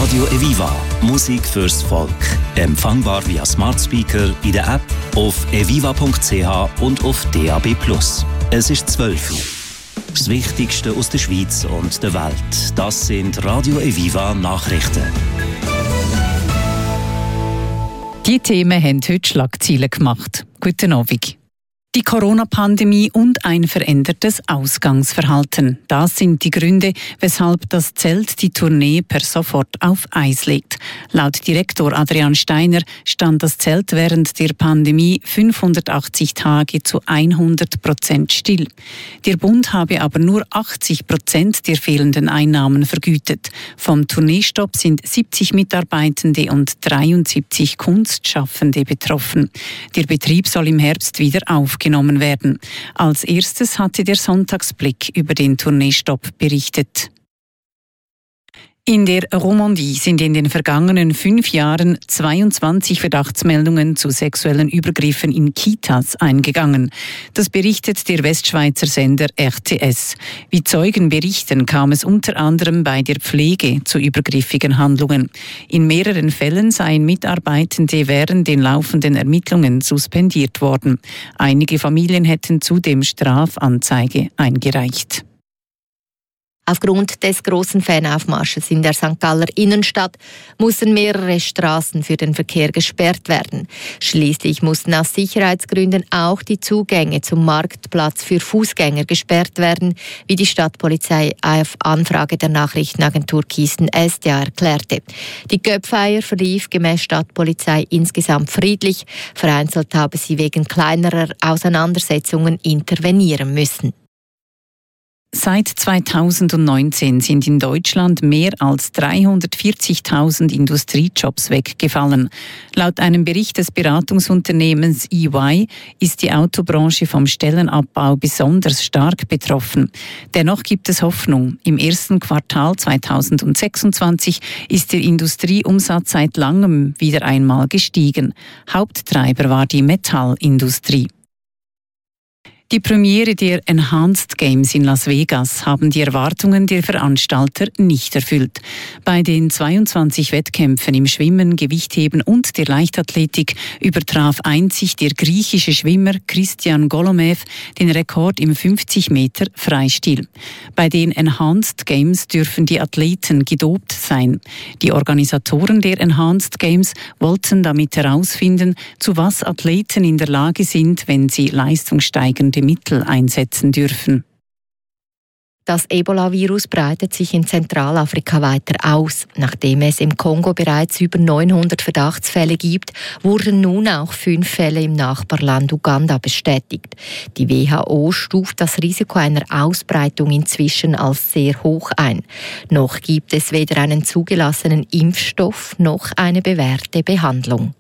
Radio Eviva. Musik fürs Volk. Empfangbar via Smart Speaker in der App, auf eviva.ch und auf DAB+. Es ist 12 Uhr. Das Wichtigste aus der Schweiz und der Welt. Das sind Radio Eviva Nachrichten. Die Themen haben heute Schlagzeilen gemacht. Guten Abend. Die Corona-Pandemie und ein verändertes Ausgangsverhalten. Das sind die Gründe, weshalb das Zelt die Tournee per sofort auf Eis legt. Laut Direktor Adrian Steiner stand das Zelt während der Pandemie 580 Tage zu 100% still. Der Bund habe aber nur 80% der fehlenden Einnahmen vergütet. Vom Tourneestopp sind 70 Mitarbeitende und 73 Kunstschaffende betroffen. Der Betrieb soll im Herbst wieder aufgenommen werden. Als erstes hatte der Sonntagsblick über den Tourneestopp berichtet. In der Romandie sind in den vergangenen 5 Jahren 22 Verdachtsmeldungen zu sexuellen Übergriffen in Kitas eingegangen. Das berichtet der Westschweizer Sender RTS. Wie Zeugen berichten, kam es unter anderem bei der Pflege zu übergriffigen Handlungen. In mehreren Fällen seien Mitarbeitende während den laufenden Ermittlungen suspendiert worden. Einige Familien hätten zudem Strafanzeige eingereicht. Aufgrund des grossen Fanaufmarsches in der St. Galler Innenstadt mussten mehrere Straßen für den Verkehr gesperrt werden. Schließlich mussten aus Sicherheitsgründen auch die Zugänge zum Marktplatz für Fußgänger gesperrt werden, wie die Stadtpolizei auf Anfrage der Nachrichtenagentur Kisten SDA erklärte. Die Göpfeier verlief gemäß Stadtpolizei insgesamt friedlich. Vereinzelt habe sie wegen kleinerer Auseinandersetzungen intervenieren müssen. Seit 2019 sind in Deutschland mehr als 340.000 Industriejobs weggefallen. Laut einem Bericht des Beratungsunternehmens EY ist die Autobranche vom Stellenabbau besonders stark betroffen. Dennoch gibt es Hoffnung. Im ersten Quartal 2026 ist der Industrieumsatz seit langem wieder einmal gestiegen. Haupttreiber war die Metallindustrie. Die Premiere der Enhanced Games in Las Vegas haben die Erwartungen der Veranstalter nicht erfüllt. Bei den 22 Wettkämpfen im Schwimmen, Gewichtheben und der Leichtathletik übertraf einzig der griechische Schwimmer Christian Golomev den Rekord im 50 Meter Freistil. Bei den Enhanced Games dürfen die Athleten gedopt sein. Die Organisatoren der Enhanced Games wollten damit herausfinden, zu was Athleten in der Lage sind, wenn sie leistungssteigernde Mittel einsetzen dürfen. Das Ebola-Virus breitet sich in Zentralafrika weiter aus. Nachdem es im Kongo bereits über 900 Verdachtsfälle gibt, wurden nun auch 5 Fälle im Nachbarland Uganda bestätigt. Die WHO stuft das Risiko einer Ausbreitung inzwischen als sehr hoch ein. Noch gibt es weder einen zugelassenen Impfstoff noch eine bewährte Behandlung.